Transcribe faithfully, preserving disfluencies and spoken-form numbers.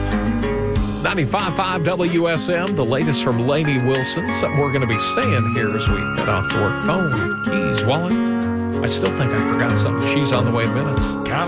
ninety-five point five W S M, the latest from Lainey Wilson. Something we're going to be saying here as we head off to work. Phone, keys, wallet. I still think I forgot something. She's on the way in minutes.